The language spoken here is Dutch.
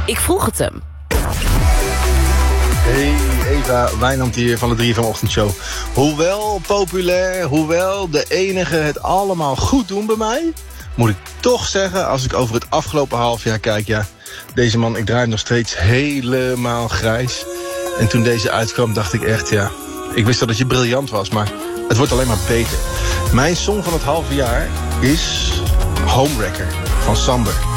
Ik vroeg het hem. Hey Eva, Wijnand hier van de 3FM Ochtendshow. Hoewel populair, hoewel de enige het allemaal goed doen bij mij, moet ik toch zeggen, als ik over het afgelopen half jaar kijk, ja, deze man, ik draai hem nog steeds helemaal grijs. En toen deze uitkwam, dacht ik echt, ja, ik wist al dat je briljant was, maar het wordt alleen maar beter. Mijn song van het halve jaar is Homewrecker van Samber.